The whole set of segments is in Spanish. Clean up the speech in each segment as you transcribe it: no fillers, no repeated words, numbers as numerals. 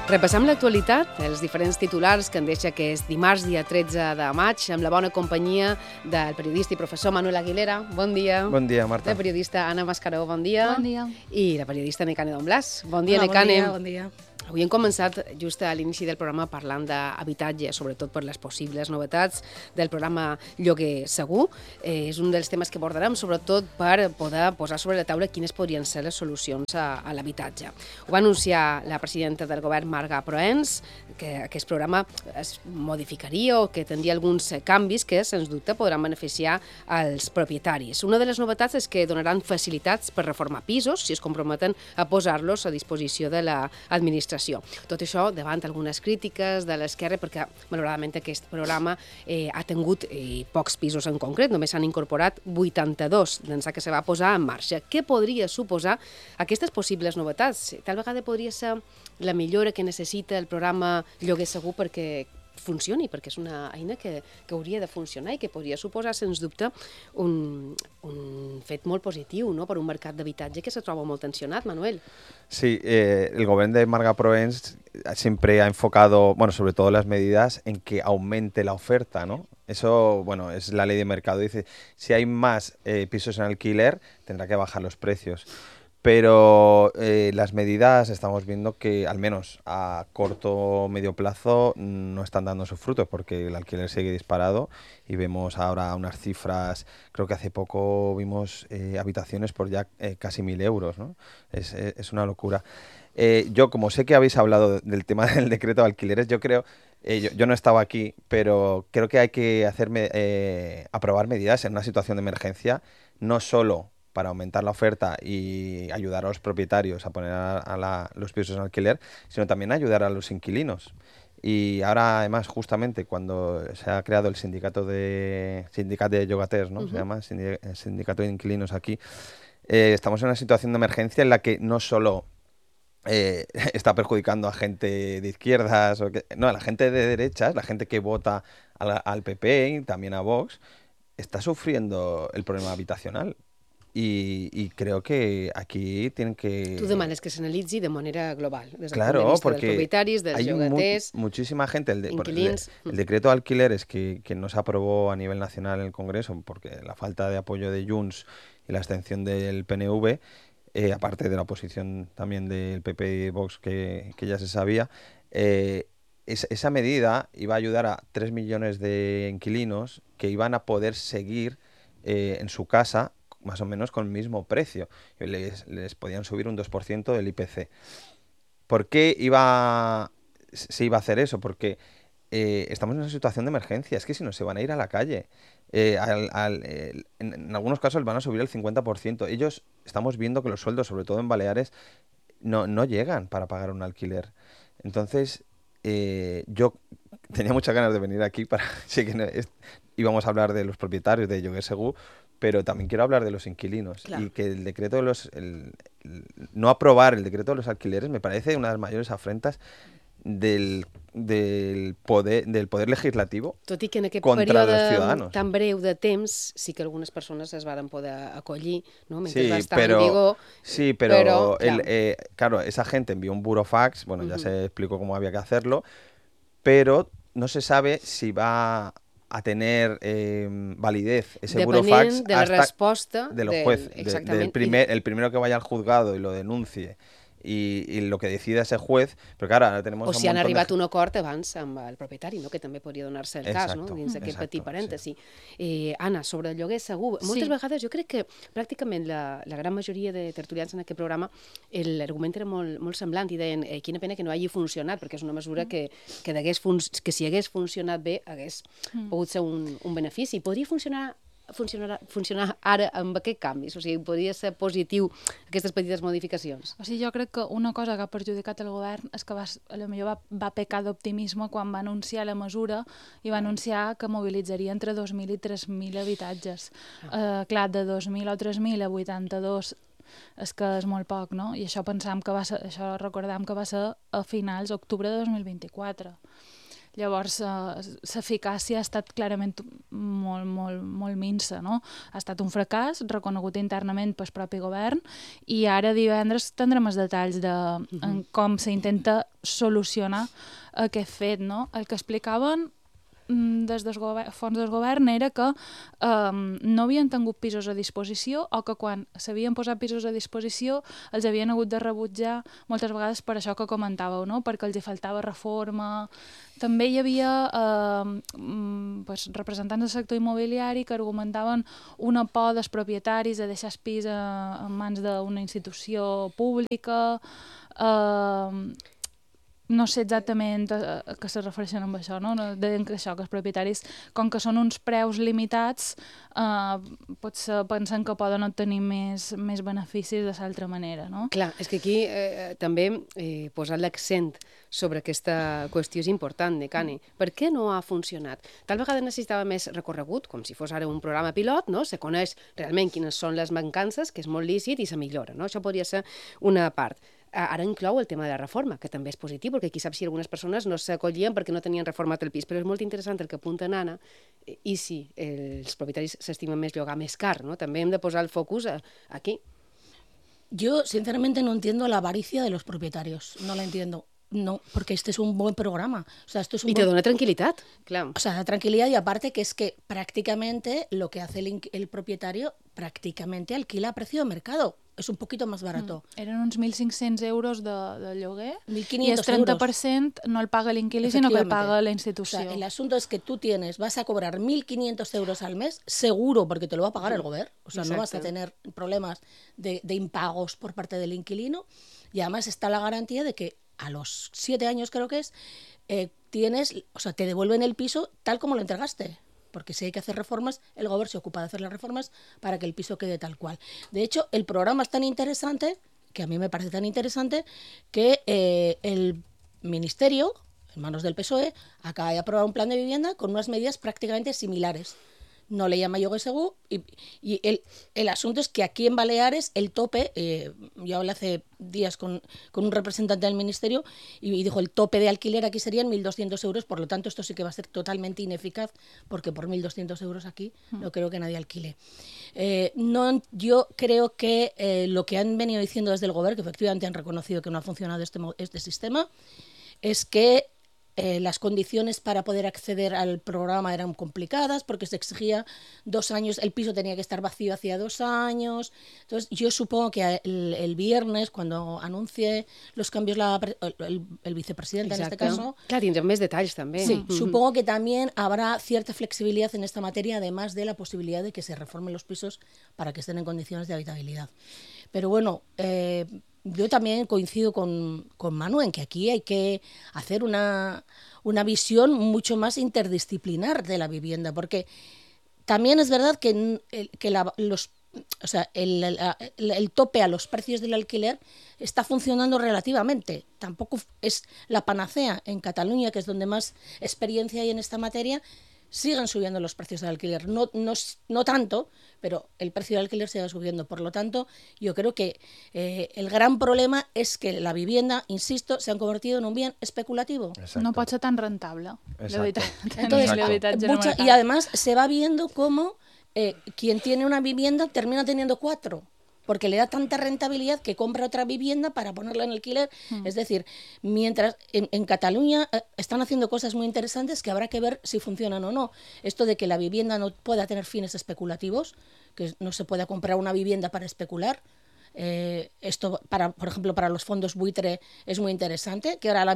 Repassem l'actualitat, els diferents titulars que en deixa que és dimarts, dia 13 de maig, amb la bona companyia del periodista i professor Manuel Aguilera. Bon dia. Bon dia, Marta. La periodista Anna Mascaró, bon dia. Bon dia. I la periodista Nekane Don Blas. Bon dia, Nekane. Bon dia. Avui hem començat just a l'inici del programa parlant d'habitatge, sobretot per les possibles novetats del programa Lloguer Segur. És un dels temes que abordarem, sobretot per poder posar sobre la taula quines podrien ser les solucions a l'habitatge. Ho va anunciar la presidenta del govern, Marga Proens, que aquest programa es modificaria o que tindria alguns canvis que, sens dubte, podran beneficiar als propietaris. Una de les novetats és que donaran facilitats per reformar pisos si es comprometen a posar-los a disposició de l'administració. Tot això davant algunes crítiques de l'esquerra, perquè malauradament aquest programa ha tingut pocs pisos en concret, només s'han incorporat 82 d'ençà que se va posar en marxa. Què podria suposar aquestes possibles novetats? Tal vegada podria ser la millora que necessita el programa Lloguer Segur perquè funcioni, perquè és una eina que hauria de funcionar i que podria suposar, sens dubte, un fet molt positiu, ¿no?, per un mercat d'habitatge que se troba molt tensionat, Manuel. Sí, el gobierno de Marga Proens siempre ha enfocado, bueno, sobre todo las medidas en que aumente la oferta, ¿no? Eso, bueno, es la ley de mercado. Dice, si hay más pisos en alquiler, tendrá que bajar los precios. Pero las medidas estamos viendo que, al menos a corto o medio plazo, no están dando sus frutos porque el alquiler sigue disparado y vemos ahora unas cifras, creo que hace poco vimos habitaciones por ya casi 1.000 euros, ¿no? Es una locura. Yo, como sé que habéis hablado del tema del decreto de alquileres, yo creo, yo no estaba aquí, pero creo que hay que aprobar medidas en una situación de emergencia, no solo para aumentar la oferta y ayudar a los propietarios a poner los pisos en alquiler, sino también ayudar a los inquilinos. Y ahora, además, justamente cuando se ha creado el sindicato de llogaters, ¿no? Se llama sindicato de inquilinos aquí, estamos en una situación de emergencia en la que no solo está perjudicando a gente de izquierdas, no, a la gente de derechas, la gente que vota al PP y también a Vox, está sufriendo el problema habitacional. Y creo que aquí tienen que... Tu demanes que s'analitzi de manera global, des del claro, punt de vista porque dels propietaris, dels llogaters, muchísima gente, inquilins. El decreto de alquileres que no se aprobó a nivel nacional en el Congreso porque la falta de apoyo de Junts y la abstención del PNV, aparte de la oposición también del PP y Vox que ya se sabía, esa medida iba a ayudar a 3 millones de inquilinos que iban a poder seguir en su casa más o menos con el mismo precio. Les podían subir un 2% del IPC. ¿Por qué se iba a hacer eso? Porque estamos en una situación de emergencia. Es que si no, se van a ir a la calle. En algunos casos van a subir el 50%. Estamos viendo que los sueldos, sobre todo en Baleares, no llegan para pagar un alquiler. Entonces, yo tenía muchas ganas de venir aquí para... Sí que íbamos a hablar de los propietarios de Lloguer Segur, pero también quiero hablar de los inquilinos. Claro. Y que el decreto de no aprobar el decreto de los alquileres me parece una de las mayores afrentas del poder legislativo tot i que en aquest contra los període ciudadanos. tan breu de temps sí que algunes persones es van poder acollir, ¿no? Mentre Sí, va estar en vigor. Sí, pero claro, esa gente envió un burofax, bueno, ya se explicó cómo había que hacerlo, pero no se sabe si va a tener validez ese burofax de la resposta de los jueces, el primero que vaya al juzgado y lo denuncie y lo que decida ese juez, però clar, ara tenim o si han arribat a un acord abans amb el propietari, no? Que també podria donar-se el cas, no? Dins d'aquest petit parèntesi. Sí. Anna, sobre el lloguer segur, moltes vegades jo crec que pràcticament la gran majoria de tertulians en aquest programa l'argument era molt semblant i deien quina pena que no hagi funcionat, perquè és una mesura que si hagués funcionat bé hagués pogut ser un benefici. Podria funcionar ara amb aquests canvis? O sigui, podria ser positiu aquestes petites modificacions? O sigui, jo crec que una cosa que ha perjudicat el govern és que potser va pecar d'optimisme quan va anunciar la mesura i va anunciar que mobilitzaria entre 2.000 i 3.000 habitatges. Clar, de 2.000 o 3.000 a 82 és que és molt poc, no? I això recordam que va ser a finals d'octubre de 2024. Llavors, l'eficàcia ha estat clarament molt minsa, no? Ha estat un fracàs, reconegut internament pel propi govern, i ara divendres tindrem els detalls de com s'intenta solucionar aquest fet, no? El que explicaven des dels fons del govern era que no havien tingut pisos a disposició o que quan s'havien posat pisos a disposició els havien hagut de rebutjar moltes vegades per això que comentàveu, no? Perquè els hi faltava reforma. També hi havia representants del sector immobiliari que argumentaven una por dels propietaris de deixar el pis en mans d'una institució pública. No sé exactament a què se refereixen amb això, no? Deien que això, que els propietaris, com que són uns preus limitats, potser pensen que poden obtenir més beneficis de l'altra manera, no? Clar, és que aquí també posar l'accent sobre aquesta qüestió és important, Cani. Per què no ha funcionat? Tal vegada necessitava més recorregut, com si fos ara un programa pilot, no? Se coneix realment quines són les mancances, que és molt lícit, i se millora, no? Això podria ser una part. Ara inclou el tema de la reforma, que també és positiu, perquè qui sap si algunes persones no s'acollien perquè no tenien reformat el pis. Però és molt interessant el que apunta Nana, i si els propietaris s'estimen més llogar més car, ¿no? També hem de posar el focus aquí. Yo, sinceramente, no entiendo la avaricia de los propietarios. No la entiendo. No, porque este es un buen programa. O sea, esto es y te dona tranquilidad, claro. O sea, da tranquilidad, y aparte que es que prácticamente lo que hace el propietario prácticamente alquila a precio de mercado. És un poquito más barato. Eren uns 1.500 euros de lloguer 1.500 i el 30% no el paga l'inquilí, sinó que el paga la institució. O sea, el asunto es que tú vas a cobrar 1.500 euros al mes, seguro, porque te lo va a pagar el gobierno. O sea, exacto. No vas a tener problemas de impagos por parte del inquilino, y además está la garantía de que a los 7 años, creo que es, te devuelven el piso tal como lo entregaste. Porque si hay que hacer reformas, el gobierno se ocupa de hacer las reformas para que el piso quede tal cual. De hecho, el programa es tan interesante, que a mí me parece tan interesante, que el Ministerio, en manos del PSOE, acaba de aprobar un plan de vivienda con unas medidas prácticamente similares. No le llama Lloguer Segur, y el asunto es que aquí en Baleares el tope, yo hablé hace días con un representante del Ministerio y dijo el tope de alquiler aquí serían 1.200 euros, por lo tanto esto sí que va a ser totalmente ineficaz, porque por 1.200 euros aquí no creo que nadie alquile. Yo creo que lo que han venido diciendo desde el Gobierno, que efectivamente han reconocido que no ha funcionado este sistema, es que las condiciones para poder acceder al programa eran complicadas porque se exigía 2 años, el piso tenía que estar vacío hacía 2 años. Entonces yo supongo que el viernes, cuando anuncie los cambios el vicepresidente, exacto, en este caso... Claro, tendrán más detalles también. Sí, supongo que también habrá cierta flexibilidad en esta materia, además de la posibilidad de que se reformen los pisos para que estén en condiciones de habitabilidad. Pero bueno... yo también coincido con Manu en que aquí hay que hacer una visión mucho más interdisciplinar de la vivienda, porque también es verdad que el tope a los precios del alquiler está funcionando relativamente. Tampoco es la panacea. En Cataluña, que es donde más experiencia hay en esta materia, siguen subiendo los precios del alquiler. No tanto, pero el precio del alquiler sigue subiendo. Por lo tanto, yo creo que el gran problema es que la vivienda, insisto, se ha convertido en un bien especulativo. Exacto. No puede ser tan rentable. Entonces, y además se va viendo cómo quien tiene una vivienda termina teniendo 4. Porque le da tanta rentabilidad que compra otra vivienda para ponerla en alquiler. Es decir, mientras en Cataluña están haciendo cosas muy interesantes que habrá que ver si funcionan o no. Esto de que la vivienda no pueda tener fines especulativos, que no se pueda comprar una vivienda para especular. Esto, por ejemplo, para los fondos buitre es muy interesante, que ahora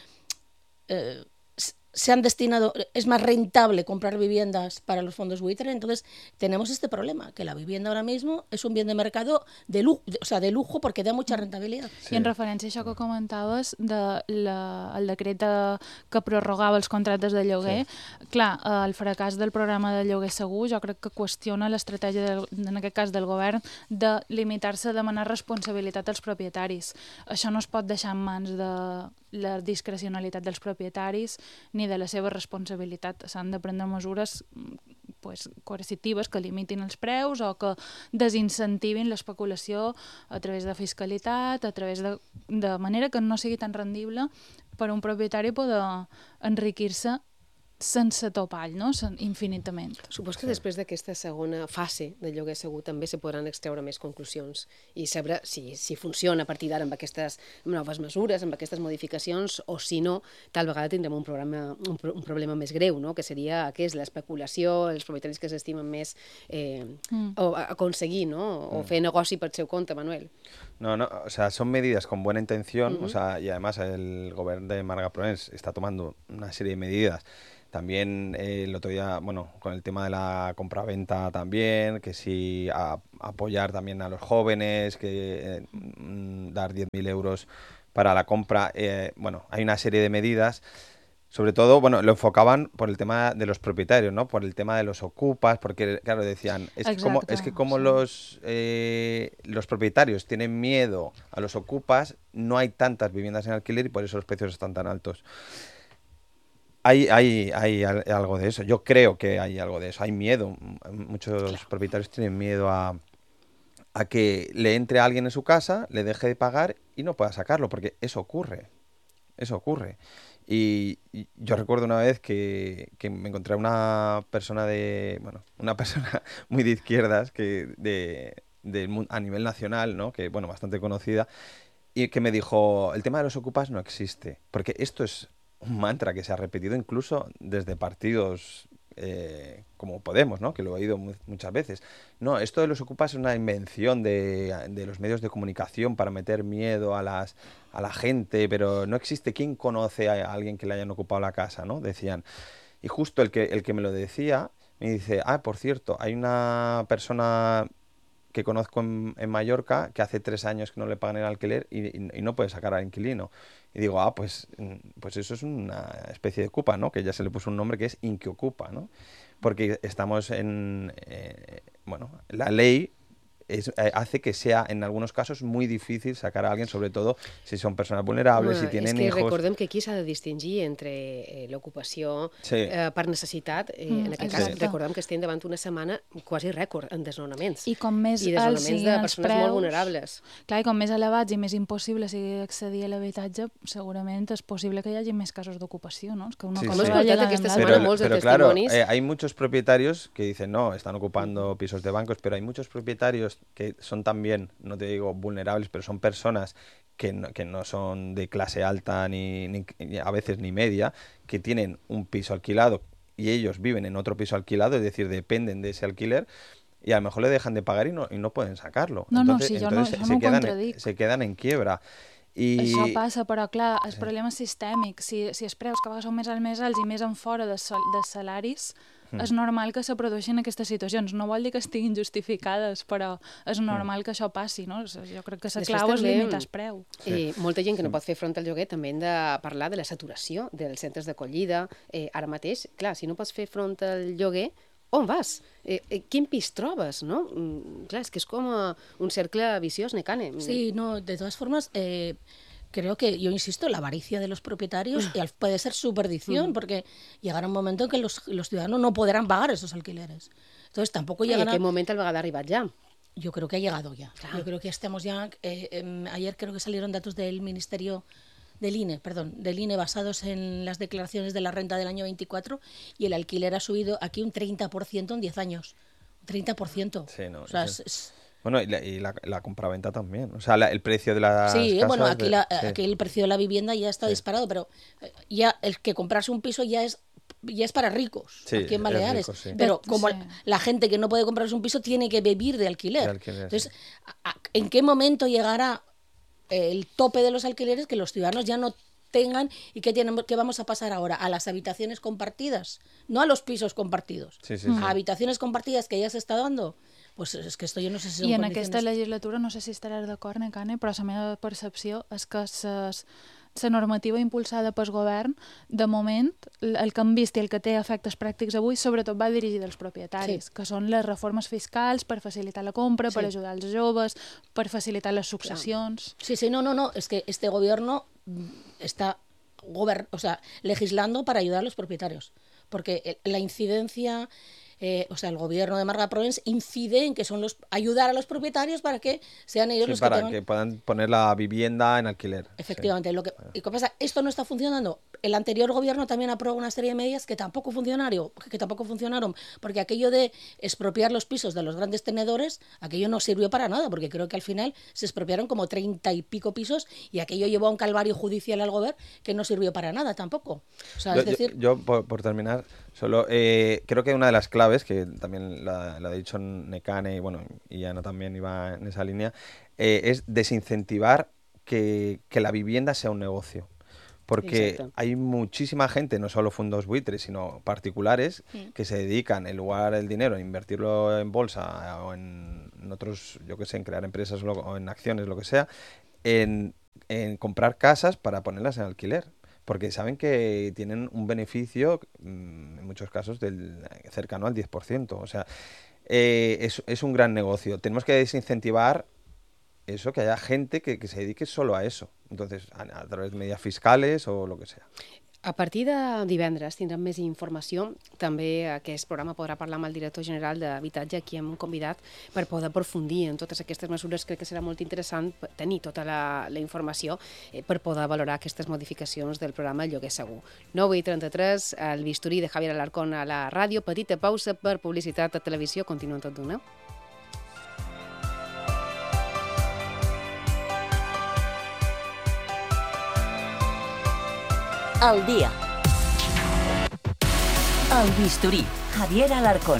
se han destinado, es más rentable comprar viviendas para los fondos buitre. Entonces tenemos este problema, que la vivienda ahora mismo es un bien de mercado de lujo porque da mucha rentabilitat. Sí. I en referència a això que comentaves el decret que prorrogava els contractes de lloguer, sí. Clar, el fracàs del programa de lloguer segur jo crec que qüestiona l'estratègia, en aquest cas del govern, de limitar-se a demanar responsabilitat als propietaris. Això no es pot deixar en mans de la discrecionalitat dels propietaris ni de la seva responsabilitat. S'han de prendre mesures coercitives que limitin els preus o que desincentivin l'especulació a través de fiscalitat, a través de manera que no sigui tan rendible per a un propietari poder enriquir-se sense topall, no? Infinitament. Supos que després d'aquesta segona fase de lloguer segur també se podran extreure més conclusions i saber si funciona a partir d'ara amb aquestes noves mesures, amb aquestes modificacions, o si no, tal vegada tindrem un problema més greu, no? Que seria l'especulació, els propietaris que s'estimen més o aconseguir, no? O fer negoci per seu compte, Manuel. No, o sea, son medidas con buena intención, o sea, y además el gobierno de Marga Proens está tomando una serie de medidas. También el otro día, bueno, con el tema de la compraventa también, que sí, apoyar también a los jóvenes, que dar 10.000 euros para la compra. Bueno, hay una serie de medidas. Sobre todo, bueno, lo enfocaban por el tema de los propietarios, ¿no? Por el tema de los ocupas, porque, claro, decían, es que como los propietarios tienen miedo a los ocupas, no hay tantas viviendas en alquiler y por eso los precios están tan altos. Hay algo de eso. Yo creo que hay algo de eso. Hay miedo. Muchos propietarios tienen miedo a que le entre alguien en su casa, le deje de pagar y no pueda sacarlo, porque eso ocurre. Eso ocurre. Y yo recuerdo una vez que me encontré a una persona muy de izquierdas, a nivel nacional, ¿no? Que, bueno, bastante conocida, y que me dijo, el tema de los ocupas no existe, porque esto es un mantra que se ha repetido incluso desde partidos como Podemos, ¿no? Que lo he oído muchas veces. No, esto de los ocupas es una invención de los medios de comunicación para meter miedo a la gente, pero no existe. ¿Quién conoce a alguien que le hayan ocupado la casa, ¿no? Decían. Y justo el que me lo decía me dice, por cierto, hay una persona que conozco en Mallorca que hace 3 años que no le pagan el alquiler y no puede sacar al inquilino. Y digo, pues eso es una especie de ocupa, ¿no? Que ya se le puso un nombre que es inquiocupa, ¿no? Porque estamos la ley hace que sea en algunos casos muy difícil sacar a alguien, sobre todo si son personas vulnerables, si tienen hijos. Recordem que aquí s'ha de distingir entre l'ocupació per necessitat. En aquest cas, recordem que estem davant una setmana quasi rècord en desnonaments. I com més alts siguin els preus, de persones molt vulnerables. Clar, i com més elevats i més impossible sigui accedir a l'habitatge, segurament és possible que hi hagi més casos d'ocupació, ¿no? És que una cosa va llegant aquesta setmana molts de testimonis. Claro, hay muchos propietarios que dicen, no, están ocupando pisos de bancos, pero hay muchos propietarios que son también, no te digo vulnerables, pero son personas que no son de clase alta ni a veces ni media, que tienen un piso alquilado y ellos viven en otro piso alquilado, es decir, dependen de ese alquiler y a lo mejor le dejan de pagar y no pueden sacarlo. Entonces se quedan en quiebra. Això passa, però clar, el problema és sistèmic. Si els preus cada vegada són més alts i més en fora de salaris, és normal que se produeixin aquestes situacions. No vol dir que estiguin justificades, però és normal que això passi, no? Jo crec que la clau és limitar el preu. I molta gent que no pot fer front al lloguer també hem de parlar de la saturació dels centres d'acollida. Ara mateix, clar, si no pots fer front al lloguer, on vas? Quin pis trobes, no? Clar, és que és com un cercle viciós, Necane. Sí, no, de todas formas, creo que, yo insisto, la avaricia de los propietarios puede ser su perdición, porque llegará un momento en que los ciudadanos no podrán pagar esos alquileres. Entonces tampoco llegará... ¿En qué momento el vegada ha arribat ja? Yo creo que ha llegado ya. Claro. Yo creo que estamos ya... ayer creo que salieron datos del Ministerio... del INE basados en las declaraciones de la renta del año 24 y el alquiler ha subido aquí un 30% en 10 años. Un 30%. Sí, no, o sea, bueno, y la compraventa también. O sea, el precio de las casas... bueno, aquí el precio de la vivienda ya está disparado, pero ya el que comprarse un piso ya es para ricos, aquí en Baleares. Rico, sí. Pero como la gente que no puede comprarse un piso tiene que vivir de alquiler. Entonces, ¿en qué momento llegará el tope de los alquileres que los ciudadanos ya no tengan y qué vamos a pasar ahora? A las habitaciones compartidas, no a los pisos compartidos, a habitaciones compartidas que ya se está dando. Pues és que esto jo no sé si són condiciones... I en aquesta legislatura, no sé si estaràs d'acord, Necane, però la meva percepció és que la normativa impulsada pel govern, de moment, el que hem vist i el que té efectes pràctics avui, sobretot va dirigit als propietaris, que són les reformes fiscals per facilitar la compra, per ajudar els joves, per facilitar les successions... Sí, no, es que este gobierno está legislando para ayudar a los propietarios, porque la incidencia o sea, el gobierno de Marga Provence incide en que son ayudar a los propietarios para que sean ellos los para que tengan... que puedan poner la vivienda en alquiler. Efectivamente. Sí. ¿Y qué pasa? Esto no está funcionando. El anterior gobierno también aprobó una serie de medidas que tampoco funcionaron, porque aquello de expropiar los pisos de los grandes tenedores, aquello no sirvió para nada, porque creo que al final se expropiaron como 30 y pico pisos y aquello llevó a un calvario judicial al gobierno que no sirvió para nada tampoco. O sea, es decir... Yo por terminar, solo creo que una de las claves, que también la ha dicho Nekane y Ana también iba en esa línea, es desincentivar que la vivienda sea un negocio. Porque Exacto. hay muchísima gente, no solo fondos buitres, sino particulares, que se dedican, en lugar del dinero, a invertirlo en bolsa o en otros, yo qué sé, en crear empresas o en acciones, lo que sea, en comprar casas para ponerlas en alquiler. Porque saben que tienen un beneficio, en muchos casos, cercano al 10%. O sea, es un gran negocio. Tenemos que desincentivar eso, que haya gente que se dedique solo a eso. Entonces, a través de medidas fiscales o lo que sea. A partir de divendres tindrem més informació. També aquest programa podrà parlar amb el director general d'Habitatge, qui hem convidat per poder aprofundir en totes aquestes mesures. Crec que serà molt interessant tenir tota la informació per poder valorar aquestes modificacions del programa El Lloguer Segur. 9:33, el bisturí de Javier Alarcón a la ràdio. Petita pausa per publicitat a televisió. Continuen tot d'una. Al día. Al bisturí, Javier Alarcón.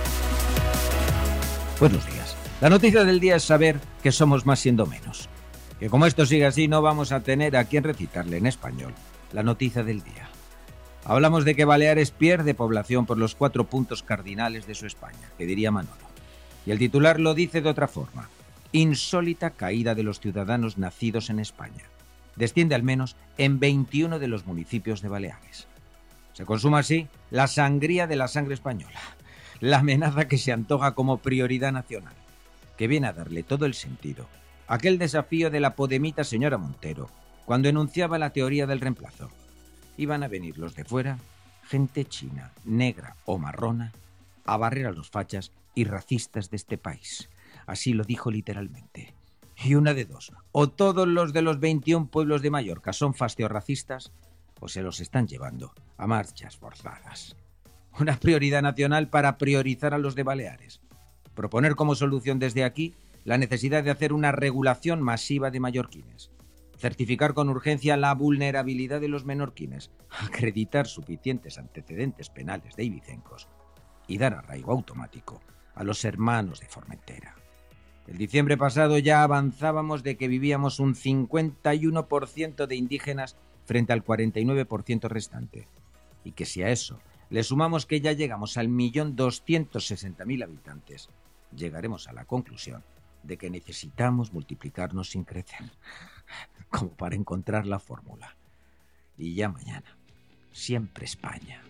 Buenos días. La noticia del día es saber que somos más siendo menos. Que como esto sigue así no vamos a tener a quien recitarle en español la noticia del día. Hablamos de que Baleares pierde población por los 4 puntos cardinales de su España, que diría Manolo. Y el titular lo dice de otra forma. Insólita caída de los ciudadanos nacidos en España. Desciende al menos en 21 de los municipios de Baleares. Se consuma así la sangría de la sangre española, la amenaza que se antoja como prioridad nacional, que viene a darle todo el sentido a aquel desafío de la podemita señora Montero, cuando enunciaba la teoría del reemplazo. Iban a venir los de fuera, gente china, negra o marrona, a barrer a los fachas y racistas de este país. Así lo dijo literalmente. Y una de dos, o todos los de los 21 pueblos de Mallorca son fastio-racistas, o se los están llevando a marchas forzadas. Una prioridad nacional para priorizar a los de Baleares. Proponer como solución desde aquí la necesidad de hacer una regulación masiva de mallorquines. Certificar con urgencia la vulnerabilidad de los menorquines. Acreditar suficientes antecedentes penales de ibicencos. Y dar arraigo automático a los hermanos de Formentera. El diciembre pasado ya avanzábamos de que vivíamos un 51% de indígenas frente al 49% restante. Y que si a eso le sumamos que ya llegamos al 1.260.000 habitantes, llegaremos a la conclusión de que necesitamos multiplicarnos sin crecer, como para encontrar la fórmula. Y ya mañana, siempre España.